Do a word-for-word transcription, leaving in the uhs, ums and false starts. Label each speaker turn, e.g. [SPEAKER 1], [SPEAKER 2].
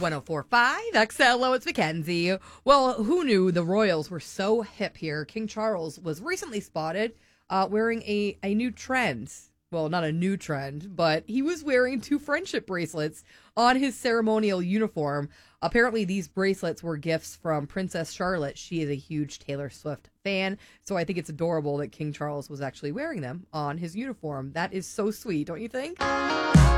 [SPEAKER 1] one oh four point five X L O, it's Mackenzie. Well, who knew the royals were so hip here? King Charles was recently spotted uh, wearing a, a new trend. Well, not a new trend, but he was wearing two friendship bracelets on his ceremonial uniform. Apparently, these bracelets were gifts from Princess Charlotte. She is a huge Taylor Swift fan, so I think it's adorable that King Charles was actually wearing them on his uniform. That is so sweet, don't you think?